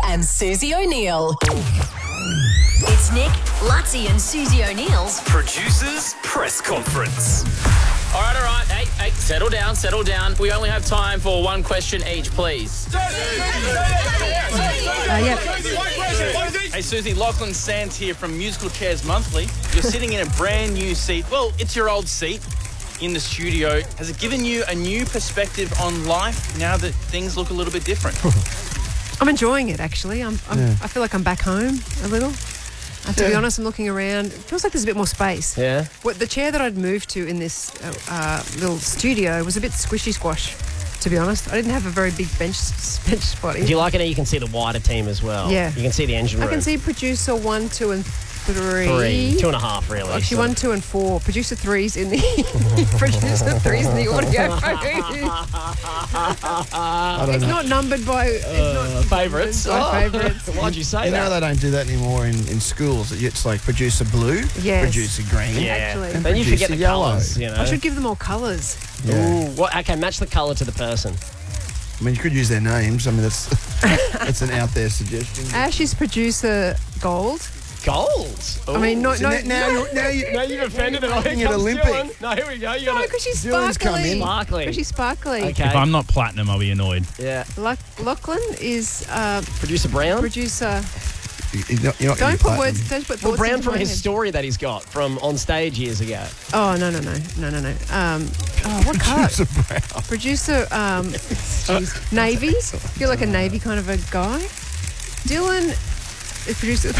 and Susie O'Neill. It's Nick, Lutzi and Susie O'Neill's Producers Press Conference. All right. Hey, settle down. We only have time for one question each, please. Hey, Susie, Lachlan Sands here from Musical Chairs Monthly. You're sitting in a brand new seat. Well, it's your old seat in the studio. Has it given you a new perspective on life now that things look a little bit different? I'm enjoying it, actually. I feel like I'm back home a little. To be honest, I'm looking around. It feels like there's a bit more space. Yeah. The chair that I'd moved to in this little studio was a bit squishy squash, to be honest. I didn't have a very big bench spotting. Do you like it how you can see the wider team as well? Yeah. You can see the engine room. I can see producer 1, 2 and 3. 2.5 really. Actually, 1, 2 and 4. Producer 3's in the producer 3's in the audio. It's not numbered by favourites. Favourites. Why'd you say You know that? they don't do that anymore in schools. It's like producer blue, Yes. producer green. Yeah. Actually. Then you forget the Yellow. colours, you know. I should give them all colours. Ooh, okay, match the colour to the person. I mean, you could use their names. I mean, that's an out there suggestion. Ash is producer gold. Gold? I mean, now you've offended it. making it Olympic. No, here we go. No, because she's Dylan's come sparkly. in. Sparkly. Because she's sparkly. Okay. If I'm not platinum, I'll be annoyed. Yeah. Lachlan is Producer Brown? producer. You're not Don't put platinum. words. Don't put Well, thoughts Brown into from my his head. story that he's got from on stage years ago. Oh no. What colour? Producer Brown. Producer geez, navy. Feel like a navy kind of a guy. Dylan is producer.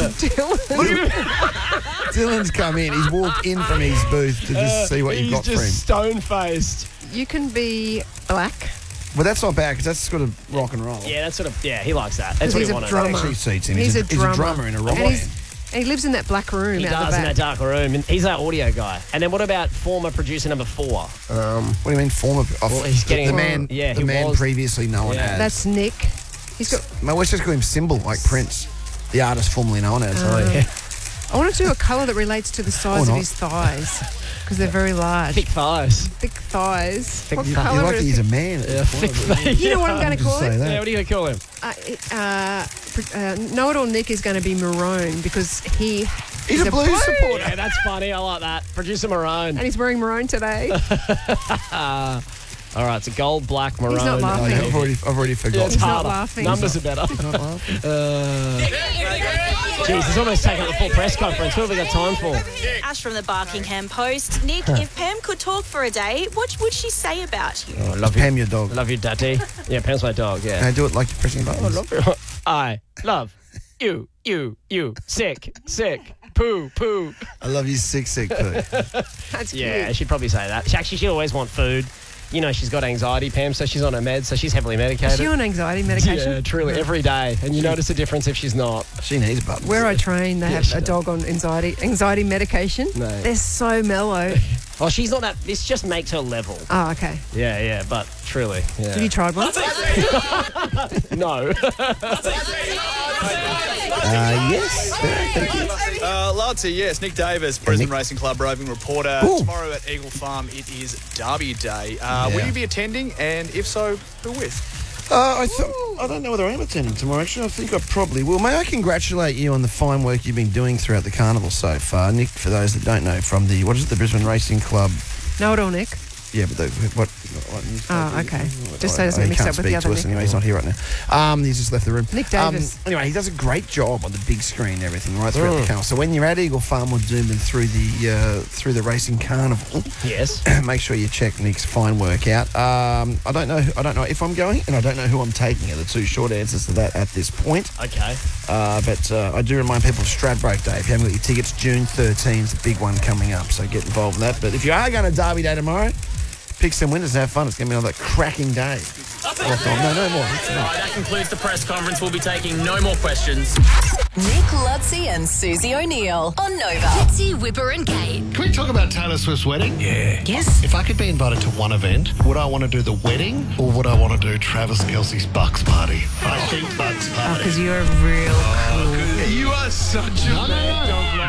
Dylan's come in. He's walked in from his booth to just see what you've got for him. He's just stone-faced. You can be black. Well, that's not bad because that's sort of rock and roll. Yeah, that's sort of, he likes that. That's Because what he's he a wanted. drummer. That actually suits him. He's a He's a drummer in a rock And, band. and he lives in that black room He out does the in back. that dark room. And he's our audio guy. And then what about former producer number 4? What do you mean, former? Well, he's getting the man. Yeah, the he man was. previously known as. That's Nick. He's got. No, let's just call him Symbol, like Prince, the artist formerly known as. I want to do a colour that relates to the size of not. his thighs because they're very large. Thick thighs. Thick thighs. What You colour like that is he's a man. Thick thighs. You know what I'm going to call Say it? that. Yeah, what are you going to call him? Know-it-all Nick is going to be maroon because he's a blue supporter. Yeah, that's funny. I like that. Producer Maroon. and he's wearing maroon today. All right, it's a gold, black, maroon. He's not Oh, laughing. yeah, I've already Yeah, forgotten. it's He's not harder. laughing. Numbers are better. Jeez, he's almost taken up the full press conference. What have we got time for? Ash from the Barkingham Post. Nick, if Pam could talk for a day, what would she say about you? Oh, love Pam, your dog. Love you, Daddy. Yeah, Pam's my dog, yeah. Can I do it like you're pressing buttons? I love you. Sick, poo. I love you, sick poo. That's Yeah, cute. she'd probably say that. She always want food. You know, she's got anxiety, Pam, so she's on her meds, so she's heavily medicated. Is she on anxiety medication? Yeah, truly, every day. And you notice a difference if she's not. She needs buttons. Where I train, they have a dog on anxiety medication. No. They're so mellow. Oh, she's not that. This just makes her level. Oh, okay. Yeah, but truly. Yeah. Have you tried one? No. Yes. Thank you. Lutzi, yes. Nick Davis, Brisbane Racing Club roving reporter. Ooh. Tomorrow at Eagle Farm, it is Derby Day. Will you be attending? And if so, who with? I don't know whether I am attending tomorrow, actually. I think I probably will. May I congratulate you on the fine work you've been doing throughout the carnival so far. Nick, for those that don't know, from the Brisbane Racing Club. Know-it-all Nick. Yeah, but what Oh, okay. Just so it doesn't he mix can't up with speak the other to us Nick. anyway. He's not here right now. He's just left the room. Nick Davis. Anyway, he does a great job on the big screen and everything right throughout the carnival. So when you're at Eagle Farm or Doomben through the racing carnival, Yes. make sure you check Nick's fine work out. I don't know if I'm going, and I don't know who I'm taking. Are the two short answers to that at this point. Okay. But I do remind people of Stradbroke Day. If you haven't got your tickets, June 13th, the big one coming up. So get involved in that. But if you are going to Derby Day tomorrow, pick some winners and have fun. It's going to be another cracking day. No more. That concludes the press conference. We'll be taking no more questions. Nick Lutzi and Susie O'Neill on Nova. Fitzy, Whipper and Kate. Can we talk about Taylor Swift's wedding? Yeah. Yes. If I could be invited to one event, would I want to do the wedding or would I want to do Travis Kelce's Bucks party? I think Bucks party. Because you're real cool. You are such a bad dog.